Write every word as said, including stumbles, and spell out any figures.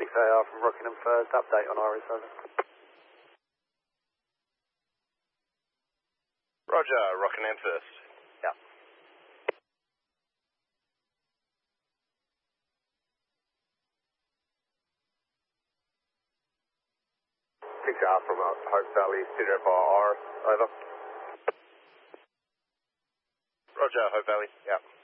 six A R from Rockingham First, update on Iris, over. Roger, Rockingham First. Yeah. six A R from uh, Hope Valley, Sierra by Iris, over. Roger, Hope Valley. Yeah.